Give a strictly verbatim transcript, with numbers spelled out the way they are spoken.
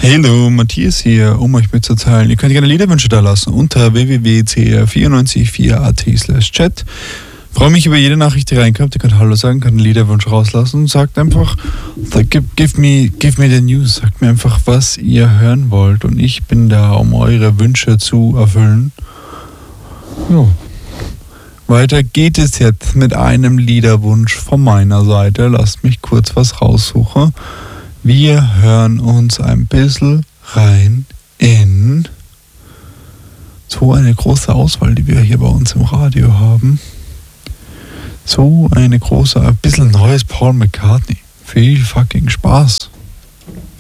Hallo, Matthias hier, um euch mitzuteilen. Ihr könnt gerne Liederwünsche da lassen unter w w w punkt c r vier neun vier punkt a t slash chat. Freue mich über jede Nachricht, die reinkommt. Ihr könnt Hallo sagen, könnt einen Liederwunsch rauslassen und sagt einfach, give, give, me, give me the news. Sagt mir einfach, was ihr hören wollt. Und ich bin da, um eure Wünsche zu erfüllen. Ja. Weiter geht es jetzt mit einem Liederwunsch von meiner Seite. Lasst mich kurz was raussuchen. Wir hören uns ein bisschen rein in so eine große Auswahl, die wir hier bei uns im Radio haben. So eine große, ein bisschen neues Paul McCartney. Viel fucking Spaß.